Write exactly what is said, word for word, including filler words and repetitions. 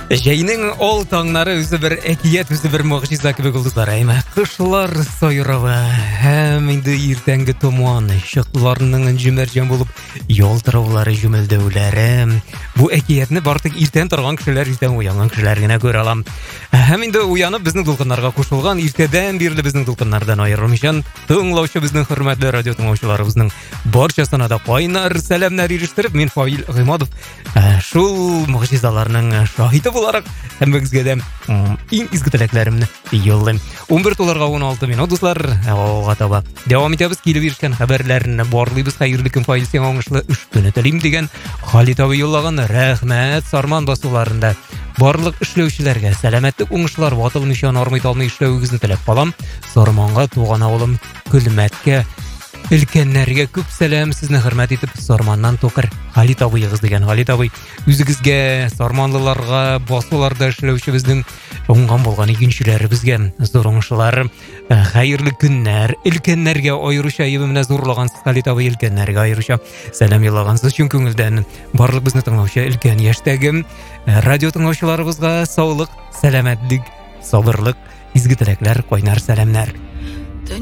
Жайның ол таңнары өзі бір әкиет, өзі бір мұғжиза кебек ұлдыздар әйме. Қышлар сойрауы, һәм инде ертеңгі томуан, шықларының жүмержен болып, yol тұраулары жүмелдеулері. Бұл әкиетні бартық ертен тұрған кішілер, ертен уянған кішілер генә көре алам. Һәм инде уянып біздің дулқынларға қошылған, ертеден берлі біздің дулқынлардан айырылмышан, тыңлаушы біздің хөрмәтле радио тыңлаушыларыбызның баршасына да қайнар сәламнар ирештіріп, мен Фаил Ғимадов шул мұғжизаларының шахиты боларак һәммәгезгә дә иң изге теләкләремне юллыйм. он бер туларга он алты минут дуслар, алга таба дәвам итәбез. Килеп ирешкән хәбәрләрне барлыйбыз. Хәерле көн, файыл сиңа уңышлы эш көне телим дигән Халит абый юллаган рәхмәт сарман басуларында барлык эшләүчеләргә сәламәтлек, уңышлар, ватыл нишан армый талмый эшләүегезне теләп калам. Сарманга туган авылым Көлмәткә Өлкәннәргә күп сәлам, сезне хөрмәт итеп Сарманнан Токыр Халит абыегыз дигән Халит абый үзегезгә, Сарманлыларга, басуларда эшләүче безнең уңган булган игенчеләребезгә зур уңышлар, хәерле көннәр, өлкәннәргә аеруча ебемне зурлагансыз Халит абый, өлкәннәргә аеруча сәлам юллагансыз чын күңелдән. Барлык безне тыңлаучы өлкән яшьтәге радио тыңлаучыларыбызга саулык, сәламәтлек, сабырлык, изге теләкләр, кайнар сәламнар.